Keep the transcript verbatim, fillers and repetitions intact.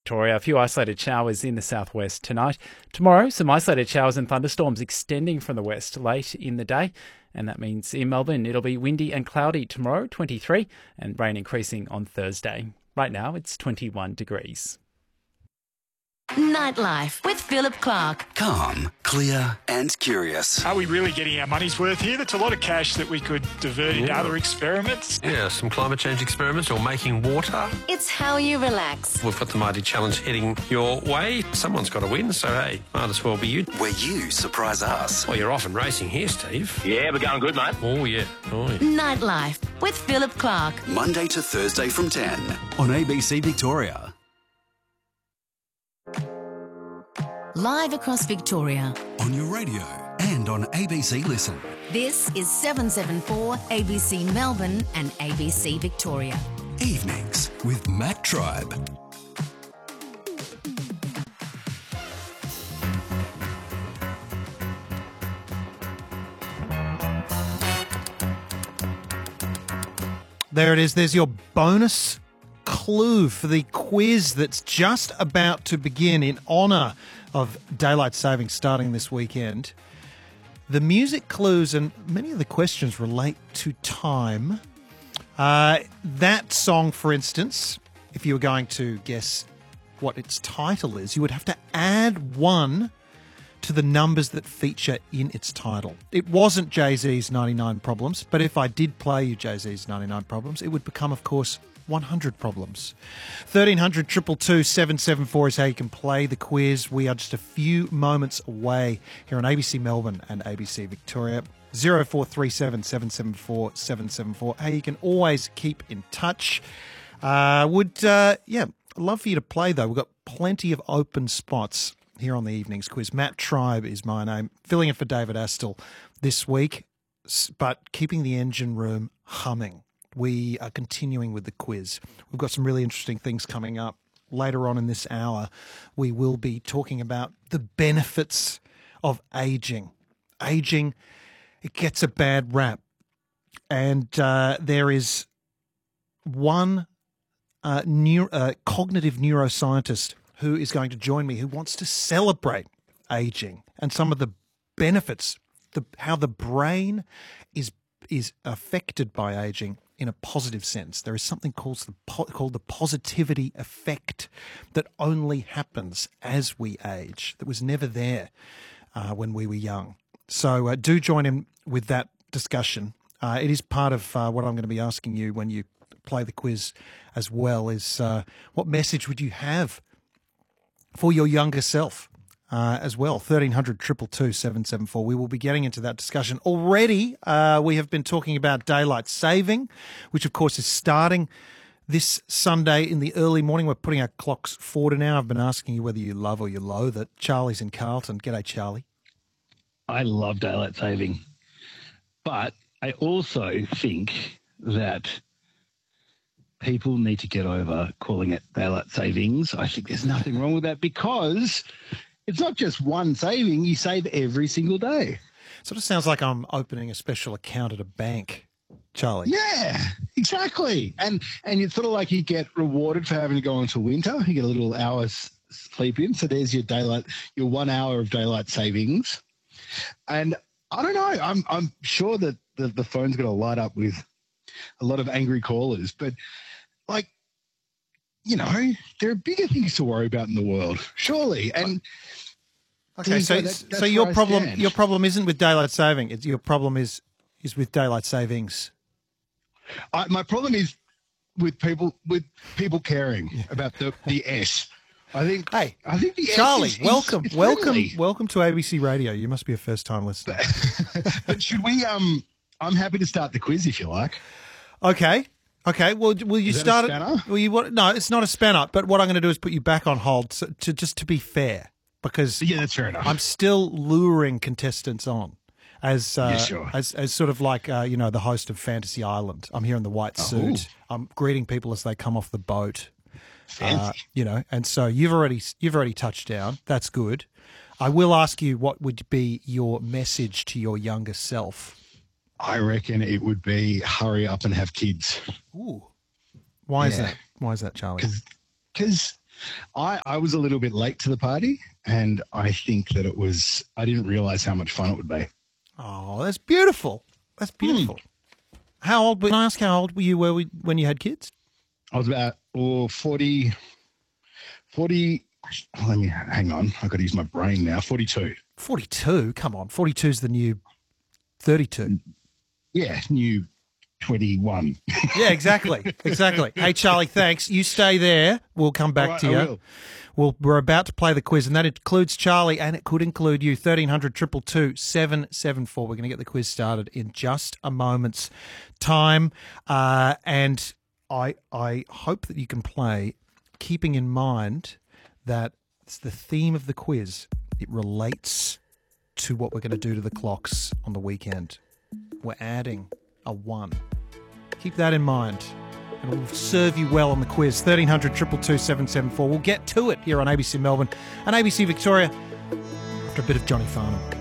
Victoria. A few isolated showers in the southwest tonight. Tomorrow, some isolated showers and thunderstorms extending from the west late in the day. And that means in Melbourne, it'll be windy and cloudy tomorrow, twenty-three, and rain increasing on Thursday. Right now, it's twenty-one degrees. Nightlife with Philip Clark. Calm, clear and curious. Are we really getting our money's worth here? That's a lot of cash that we could divert into Yeah. other experiments. Yeah, some climate change experiments or making water. It's how you relax. We've got the Mighty Challenge heading your way. Someone's got to win, so hey, might as well be you. Where you surprise us. Well, you're off and racing here, Steve. Yeah, we're going good, mate. Oh, yeah. Oh, yeah. Nightlife with Philip Clark. Monday to Thursday from ten on A B C Victoria. Live across Victoria. On your radio and on A B C Listen. This is seven seven four A B C Melbourne and A B C Victoria. Evenings with Matt Tribe. There it is. There's your bonus clue for the quiz that's just about to begin in honour of daylight saving starting this weekend. The music clues and many of the questions relate to time. Uh, that song, for instance, if you were going to guess what its title is, you would have to add one to the numbers that feature in its title. It wasn't Jay-Z's ninety-nine Problems, but if I did play you Jay-Z's ninety-nine Problems, it would become, of course, one hundred Problems. thirteen hundred, two two two, seven seven four is how you can play the quiz. We are just a few moments away here on A B C Melbourne and A B C Victoria. zero four three seven, seven seven four, seven seven four. Hey, you can always keep in touch. Uh, would, uh, yeah, I'd love for you to play, though. We've got plenty of open spots here on the evening's quiz. Matt Tribe is my name, filling in for David Astle this week, but keeping the engine room humming. We are continuing with the quiz. We've got some really interesting things coming up. Later on in this hour, we will be talking about the benefits of aging. Aging, it gets a bad rap. And uh, there is one uh, neuro, uh, cognitive neuroscientist who is going to join me, who wants to celebrate aging and some of the benefits, the, how the brain is is affected by aging in a positive sense. There is something called the, called the positivity effect that only happens as we age, that was never there uh, when we were young. So uh, do join in with that discussion. Uh, it is part of uh, what I'm going to be asking you when you play the quiz as well, is uh, what message would you have for your younger self uh, as well? thirteen hundred, two two two, seven seven four. We will be getting into that discussion. Already, uh, we have been talking about daylight saving, which, of course, is starting this Sunday in the early morning. We're putting our clocks forward now. I've been asking you whether you love or you loathe it. Charlie's in Carlton. G'day, Charlie. I love daylight saving, but I also think that people need to get over calling it daylight savings. I think there's nothing wrong with that, because it's not just one saving. You save every single day. Sort of sounds like I'm opening a special account at a bank, Charlie. Yeah, exactly. And and it's sort of like you get rewarded for having to go into winter. You get a little hour's sleep in. So there's your daylight, your one hour of daylight savings. And I don't know, I'm I'm sure that the, the phone's going to light up with a lot of angry callers, but like, you know, there are bigger things to worry about in the world, surely. And okay, so that, so your problem stand. your problem isn't with daylight saving. It's, your problem is is with daylight savings. I, my problem is with people with people caring yeah. about the the S. I think. Hey, I think the Charlie, S is, welcome, is, welcome, friendly. welcome to A B C Radio. You must be a first-time listener. But should we? Um, I'm happy to start the quiz if you like. Okay, okay. Well, will you is start that a it? Will you? What, no, it's not a spanner. But what I'm going to do is put you back on hold so, to just to be fair, because yeah, that's fair enough. I'm still luring contestants on. As uh, yeah, sure. as as sort of like uh, you know, the host of Fantasy Island. I'm here in the white suit. Oh. I'm greeting people as they come off the boat. Uh, you know, and so you've already you've already touched down. That's good. I will ask you, what would be your message to your younger self? I reckon it would be hurry up and have kids. Ooh, why is Yeah. that? Why is that, Charlie? Because I, I was a little bit late to the party, and I think that it was, I didn't realise how much fun it would be. Oh, that's beautiful. That's beautiful. Mm. How old, can I ask how old were you were we, when you had kids? I was about oh, forty, forty, oh, let me, hang on, I've got to use my brain now, forty-two. forty-two? Come on, forty-two is the new thirty-two. Yeah, new twenty-one. Yeah, exactly. Exactly. Hey, Charlie, thanks. You stay there. We'll come back right, to I you. will. We'll, we're about to play the quiz, and that includes Charlie, and it could include you. thirteen hundred, two two two, seven seven four. We're going to get the quiz started in just a moment's time. Uh, and I, I hope that you can play, keeping in mind that it's the theme of the quiz. It relates to what we're going to do to the clocks on the weekend. We're adding a one. Keep that in mind, and it will serve you well on the quiz. thirteen hundred, two two two, seven seven four. We'll get to it here on A B C Melbourne and A B C Victoria after a bit of Johnny Farnham.